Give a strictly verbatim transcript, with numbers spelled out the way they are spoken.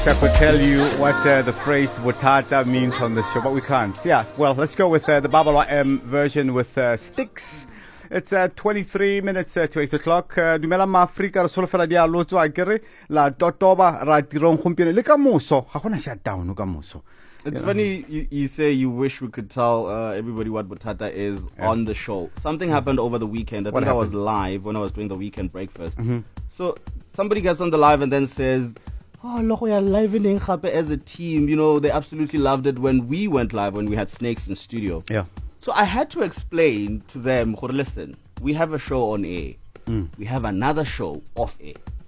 I could tell you what uh, the phrase Botata means on the show, but we can't. Yeah, well, let's go with uh, the Babalo M version with uh, Sticks. It's uh, twenty-three minutes uh, to eight o'clock. Dumela ma Afrika re solofela dia lotso a kere la totoba ra tirong gompieno le ka moso ga gona shutdown ka moso. It's yeah. funny you, you say you wish we could tell uh, everybody what Botata is yeah. on the show. Something happened over the weekend. I what think happened? I was live when I was doing the weekend breakfast. Mm-hmm. So somebody gets on the live and then says, oh, look, we are live in Nkhape as a team. You know, they absolutely loved it when we went live, when we had Snakes in studio. Yeah. So I had to explain to them, listen, we have a show on air. Mm. We have another show off air.